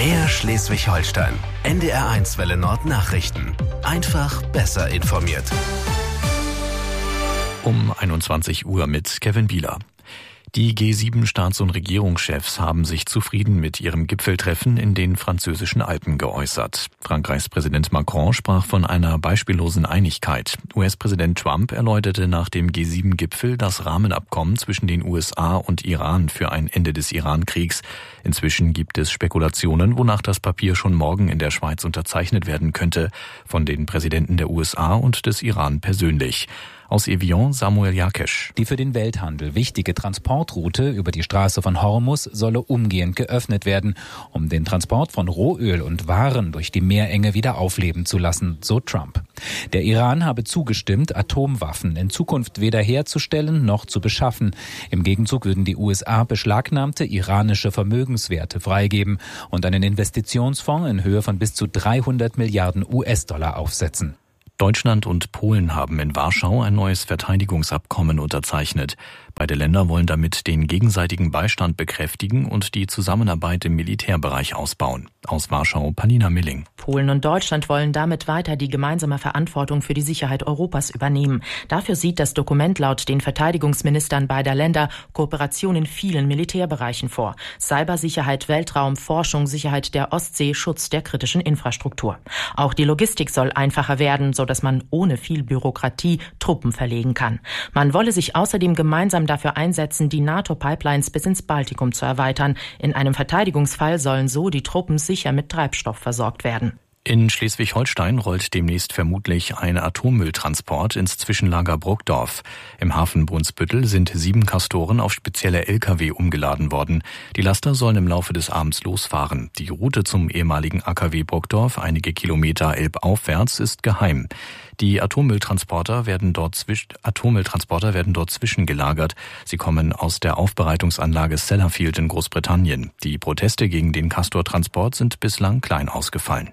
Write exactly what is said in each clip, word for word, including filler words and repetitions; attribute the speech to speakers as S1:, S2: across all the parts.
S1: Mehr Schleswig-Holstein. N D R eins Welle Nord Nachrichten. Einfach besser informiert.
S2: Um einundzwanzig Uhr mit Kevin Bieler. Die G sieben Staats- und Regierungschefs haben sich zufrieden mit ihrem Gipfeltreffen in den französischen Alpen geäußert. Frankreichs Präsident Macron sprach von einer beispiellosen Einigkeit. U S-Präsident Trump erläuterte nach dem G sieben Gipfel das Rahmenabkommen zwischen den U S A und Iran für ein Ende des Iran-Kriegs. Inzwischen gibt es Spekulationen, wonach das Papier schon morgen in der Schweiz unterzeichnet werden könnte, von den Präsidenten der U S A und des Iran persönlich. Aus Evian Samuel Jakesch.
S3: Die für den Welthandel wichtige Transportroute über die Straße von Hormuz solle umgehend geöffnet werden, um den Transport von Rohöl und Waren durch die Meerenge wieder aufleben zu lassen, so Trump. Der Iran habe zugestimmt, Atomwaffen in Zukunft weder herzustellen noch zu beschaffen. Im Gegenzug würden die U S A beschlagnahmte iranische Vermögenswerte freigeben und einen Investitionsfonds in Höhe von bis zu dreihundert Milliarden U S-Dollar aufsetzen.
S2: Deutschland und Polen haben in Warschau ein neues Verteidigungsabkommen unterzeichnet. Beide Länder wollen damit den gegenseitigen Beistand bekräftigen und die Zusammenarbeit im Militärbereich ausbauen. Aus Warschau, Panina Milling.
S4: Polen und Deutschland wollen damit weiter die gemeinsame Verantwortung für die Sicherheit Europas übernehmen. Dafür sieht das Dokument laut den Verteidigungsministern beider Länder Kooperation in vielen Militärbereichen vor. Cybersicherheit, Weltraum, Forschung, Sicherheit der Ostsee, Schutz der kritischen Infrastruktur. Auch die Logistik soll einfacher werden, sodass man ohne viel Bürokratie Truppen verlegen kann. Man wolle sich außerdem gemeinsam dafür einsetzen, die NATO-Pipelines bis ins Baltikum zu erweitern. In einem Verteidigungsfall sollen so die Truppen sicher mit Treibstoff versorgt werden.
S2: In Schleswig-Holstein rollt demnächst vermutlich ein Atommülltransport ins Zwischenlager Bruckdorf. Im Hafen Brunsbüttel sind sieben Castoren auf spezielle L K W umgeladen worden. Die Laster sollen im Laufe des Abends losfahren. Die Route zum ehemaligen A K W Bruckdorf, einige Kilometer elbaufwärts, ist geheim. Die Atommülltransporter werden dort zwisch- Atommülltransporter werden dort zwischengelagert. Sie kommen aus der Aufbereitungsanlage Sellafield in Großbritannien. Die Proteste gegen den Castor-Transport sind bislang klein ausgefallen.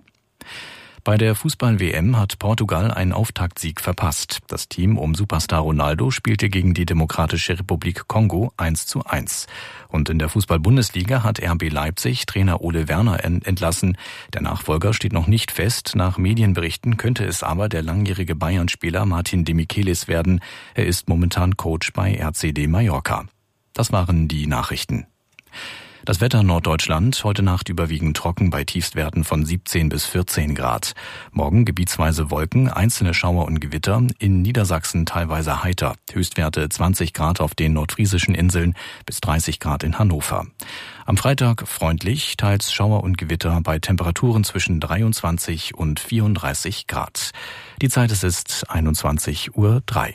S2: Bei der Fußball-W M hat Portugal einen Auftaktsieg verpasst. Das Team um Superstar Ronaldo spielte gegen die Demokratische Republik Kongo eins zu eins. Und in der Fußball-Bundesliga hat R B Leipzig Trainer Ole Werner entlassen. Der Nachfolger steht noch nicht fest. Nach Medienberichten könnte es aber der langjährige Bayern-Spieler Martin Demichelis werden. Er ist momentan Coach bei R C D Mallorca. Das waren die Nachrichten. Das Wetter Norddeutschland, heute Nacht überwiegend trocken bei Tiefstwerten von siebzehn bis vierzehn Grad. Morgen gebietsweise Wolken, einzelne Schauer und Gewitter, in Niedersachsen teilweise heiter. Höchstwerte zwanzig Grad auf den nordfriesischen Inseln bis dreißig Grad in Hannover. Am Freitag freundlich, teils Schauer und Gewitter bei Temperaturen zwischen dreiundzwanzig und vierunddreißig Grad. Die Zeit es ist einundzwanzig Uhr drei.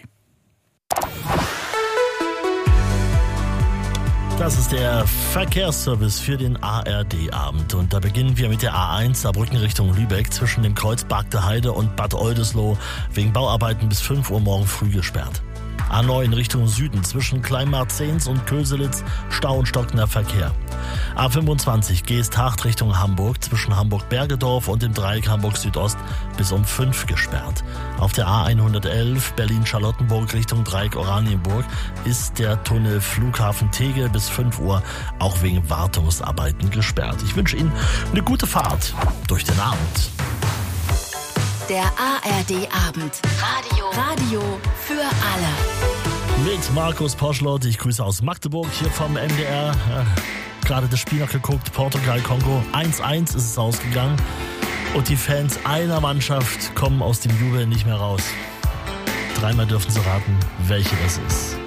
S5: Das ist der Verkehrsservice für den A R D-Abend. Und da beginnen wir mit der A eins Saarbrücken Richtung Lübeck zwischen dem Kreuz Bargte Heide und Bad Oldesloe wegen Bauarbeiten bis fünf Uhr morgen früh gesperrt. A neun Richtung Süden zwischen Kleinmarzens und Köselitz Stau und stockender Verkehr. A fünfundzwanzig Geesthacht Richtung Hamburg zwischen Hamburg-Bergedorf und dem Dreieck Hamburg-Südost bis um fünf gesperrt. Auf der A hundertelf Berlin-Charlottenburg Richtung Dreieck Oranienburg ist der Tunnel Flughafen Tegel bis fünf Uhr auch wegen Wartungsarbeiten gesperrt. Ich wünsche Ihnen eine gute Fahrt durch den Abend.
S6: Der A R D-Abend. Radio. Radio für alle.
S5: Mit Markus Poschlott. Ich grüße aus Magdeburg hier vom M D R. Äh, gerade das Spiel noch geguckt. Portugal-Kongo. eins eins ist es ausgegangen. Und die Fans einer Mannschaft kommen aus dem Jubel nicht mehr raus. Dreimal dürfen Sie raten, welche das ist.